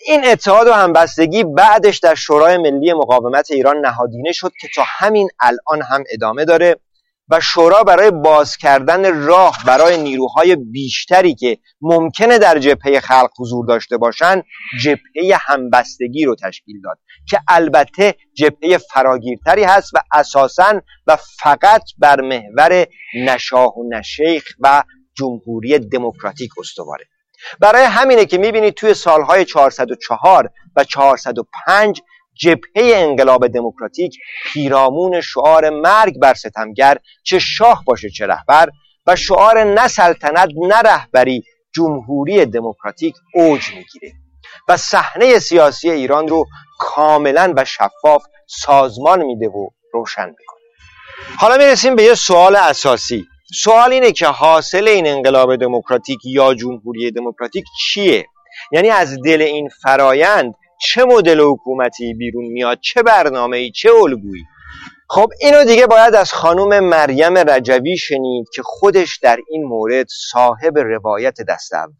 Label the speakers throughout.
Speaker 1: این اتحاد و همبستگی بعدش در شورای ملی مقاومت ایران نهادینه شد که تا همین الان هم ادامه داره و شورا برای باز کردن راه برای نیروهای بیشتری که ممکنه در جبهه خلق حضور داشته باشن جبهه همبستگی رو تشکیل داد که البته جبهه فراگیرتری هست و اساساً و فقط بر محور نشاه و نشیخ و جمهوری دموکراتیک استواره. برای همینه که میبینید توی سالهای 404 و 405 جبهه انقلاب دموکراتیک پیرامون شعار مرگ بر ستمگر، چه شاه باشه چه رهبر، و شعار نه سلطنت نه رهبری، جمهوری دموکراتیک اوج میگیره و صحنه سیاسی ایران رو کاملا و شفاف سازمان میده و روشن میکنه. حالا میرسیم به یه سوال اساسی. سوال اینه که حاصل این انقلاب دموکراتیک یا جمهوری دموکراتیک چیه؟ یعنی از دل این فرایند چه مدل حکومتی بیرون میاد، چه برنامه‌ای، چه الگویی؟ خب اینو دیگه باید از خانم مریم رجوی شنید که خودش در این مورد صاحب روایت دست اول.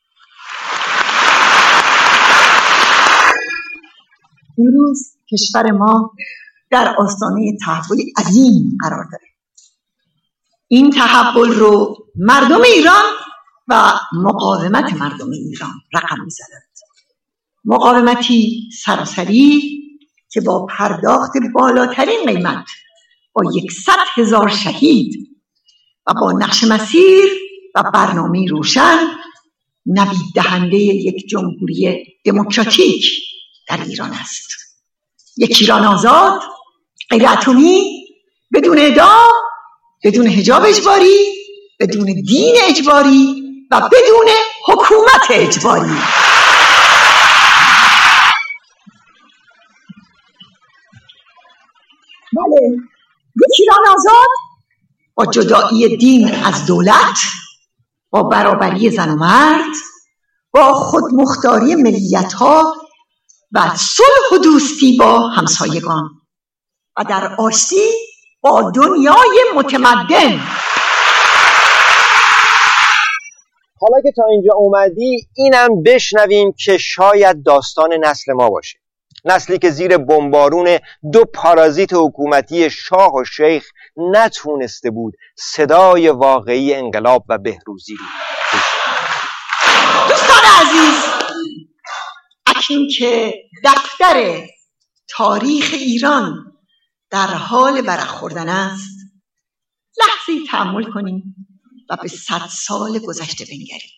Speaker 2: امروز کشور ما در آستانه تحولی عظیم قرار داره. این تحول رو مردم ایران و مقاومت مردم ایران رقم می‌زنند. مقاومتی سراسری که با پرداخت بالاترین قیمت، با 100,000 شهید و با نقش مسیر و برنامه روشن نوید دهنده یک جمهوری دموکراتیک در ایران است. یک ایران آزاد، غیر اتمی، بدون اعدام، بدون حجاب اجباری، بدون دین اجباری و بدون حکومت اجباری. بله، یک ایران آزاد با جدایی دین از دولت، با برابری زن و مرد، با خودمختاری ملیت‌ها و صلح و دوستی با همسایگان و در آشتی با دنیای متمدن.
Speaker 1: حالا که تا اینجا اومدی اینم بشنویم که شاید داستان نسل ما باشه، نسلی که زیر بمبارون دو پارازیت حکومتی شاه و شیخ نتونسته بود صدای واقعی انقلاب و بهروزی رو.
Speaker 2: دوستان عزیز، اکنون که دفتر تاریخ ایران در حال ورق خوردن است، لحظه‌ای تأمل کنیم و به 100 سال گذشته بنگریم.